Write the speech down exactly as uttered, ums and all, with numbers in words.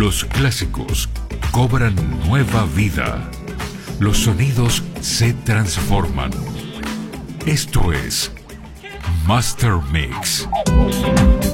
Los clásicos cobran nueva vida. Los sonidos se transforman. Esto es Master Mix.